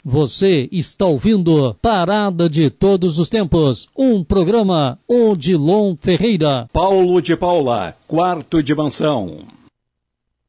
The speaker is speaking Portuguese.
Você está ouvindo Parada de Todos os Tempos, um programa Odilon Ferreira. Paulo de Paula, Quarto Dimensão.